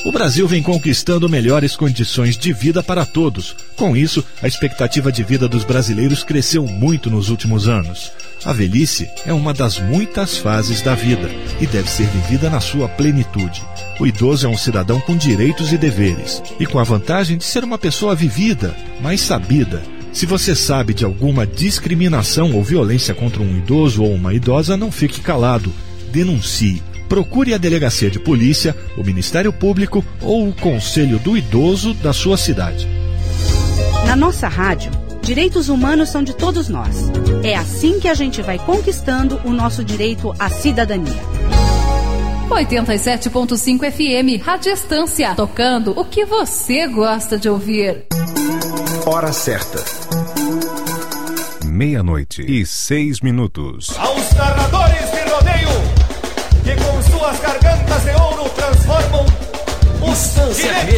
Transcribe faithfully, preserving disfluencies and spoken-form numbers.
O Brasil vem conquistando melhores condições de vida para todos. Com isso, a expectativa de vida dos brasileiros cresceu muito nos últimos anos. A velhice é uma das muitas fases da vida e deve ser vivida na sua plenitude. O idoso é um cidadão com direitos e deveres e com a vantagem de ser uma pessoa vivida, mas sabida. Se você sabe de alguma discriminação ou violência contra um idoso ou uma idosa, não fique calado. Denuncie. Procure a delegacia de polícia, o Ministério Público ou o Conselho do Idoso da sua cidade. Na nossa rádio, direitos humanos são de todos nós. É assim que a gente vai conquistando o nosso direito à cidadania. oitenta e sete ponto cinco F M, Rádio Estância, tocando o que você gosta de ouvir. Hora certa. Meia-noite e seis minutos. Aos narradores de rodeio, que com suas gargantas de ouro transformam os direitos